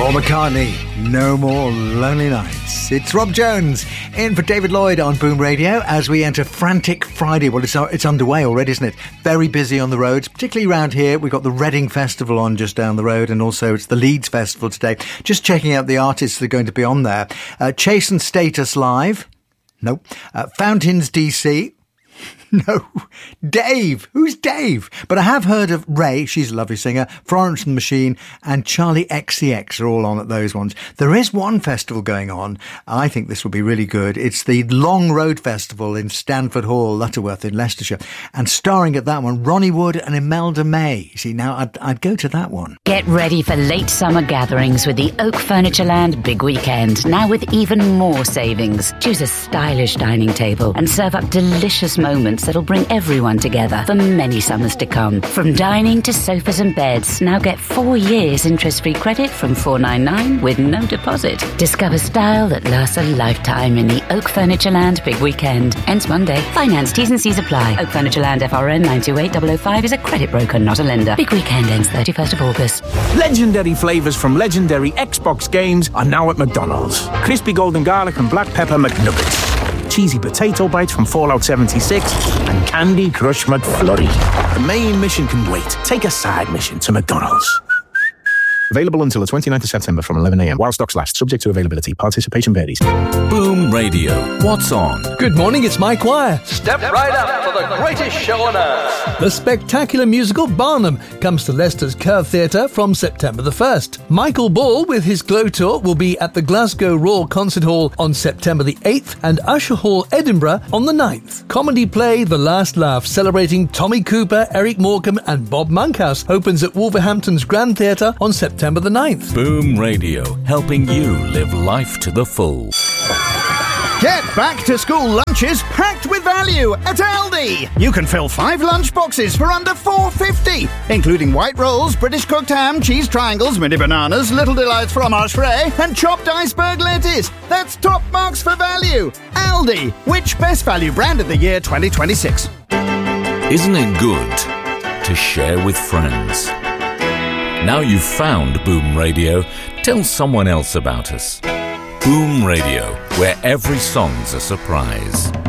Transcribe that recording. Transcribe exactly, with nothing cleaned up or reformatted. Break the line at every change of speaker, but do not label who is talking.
Paul McCartney, No More Lonely Nights. It's Rob Jones in for David Lloyd on Boom Radio as we enter Frantic Friday. Well, it's it's underway already, isn't it? Very busy on the roads, particularly around here. We've got the Reading Festival on just down the road, and also it's the Leeds Festival today. Just checking out the artists that are going to be on there. Uh, Chase and Status Live. No. Uh, Fountains D C. No. Dave. Who's Dave? But I have heard of Ray, she's a lovely singer, Florence and the Machine, and Charlie X C X are all on at those ones. There is one festival going on. I think this will be really good. It's the Long Road Festival in Stanford Hall, Lutterworth in Leicestershire. And starring at that one, Ronnie Wood and Imelda May. See, now I'd, I'd go to that one.
Get ready for late summer gatherings with the Oak Furnitureland Big Weekend. Now with even more savings. Choose a stylish dining table and serve up delicious moments that'll bring everyone together for many summers to come. From dining to sofas and beds, now get four years interest-free credit from four ninety-nine with no deposit. Discover style that lasts a lifetime in the Oak Furnitureland Big Weekend. Ends Monday. Finance T's and C's apply. Oak Furnitureland F R N nine two eight zero zero five is a credit broker, not a lender. Big Weekend ends thirty-first of August.
Legendary flavours from legendary Xbox games are now at McDonald's. Crispy golden garlic and black pepper McNuggets. Cheesy potato bites from Fallout seventy-six, and Candy Crush McFlurry. The main mission can wait. Take a side mission to McDonald's. Available until the twenty-ninth of September from eleven a.m. while stocks last. Subject to availability. Participation varies.
Boom Radio. What's on?
Good morning, it's Mike Wire.
Step right up for the greatest show on earth.
The spectacular musical Barnum comes to Leicester's Curve Theatre from September the first. Michael Ball, with his Glow Tour, will be at the Glasgow Royal Concert Hall on September the eighth and Usher Hall, Edinburgh on the ninth. Comedy play The Last Laugh, celebrating Tommy Cooper, Eric Morecambe and Bob Monkhouse, opens at Wolverhampton's Grand Theatre on September September the ninth.
Boom Radio, helping you live life to the full.
Get back to school lunches packed with value at Aldi. You can fill five lunch boxes for under four pounds fifty, including white rolls, British cooked ham, cheese triangles, mini bananas, Little Delights fromage frais, and chopped iceberg lettuce. That's top marks for value. Aldi, which best value brand of the year twenty twenty-six?
Isn't it good to share with friends? Now you've found Boom Radio, tell someone else about us. Boom Radio, where every song's a surprise.